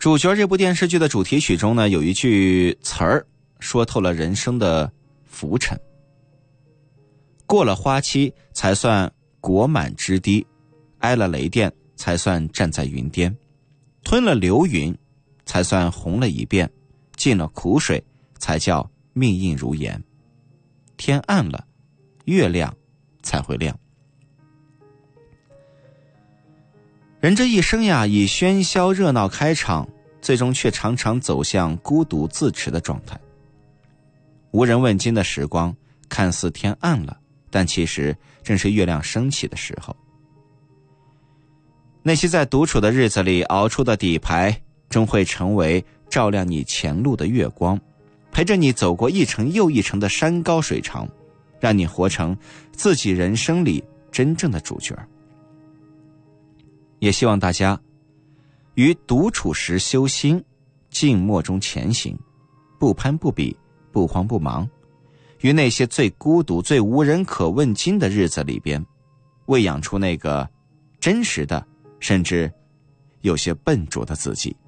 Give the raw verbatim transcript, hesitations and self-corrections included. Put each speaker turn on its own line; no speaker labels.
主角这部电视剧的主题曲中呢，有一句词儿说透了人生的浮沉。过了花期才算果满枝低，挨了雷电才算站在云巅，吞了流云才算红了一遍，进了苦水才叫命硬如盐。天暗了，月亮才会亮。人这一生呀，以喧嚣热闹开场，最终却常常走向孤独自持的状态。无人问津的时光，看似天暗了，但其实正是月亮升起的时候。那些在独处的日子里熬出的底牌，终会成为照亮你前路的月光，陪着你走过一程又一程的山高水长，让你活成自己人生里真正的主角。也希望大家于独处时修心，静默中前行，不攀不比，不慌不忙，于那些最孤独最无人可问津的日子里边，喂养出那个真实的甚至有些笨拙的自己。